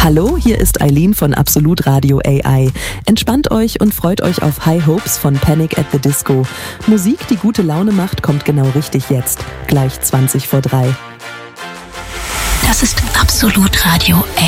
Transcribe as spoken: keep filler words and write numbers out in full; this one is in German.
Hallo, hier ist Eileen von Absolut Radio A I. Entspannt euch und freut euch auf High Hopes von Panic at the Disco. Musik, die gute Laune macht, kommt genau richtig jetzt. Gleich zwanzig vor drei. Das ist Absolut Radio A I.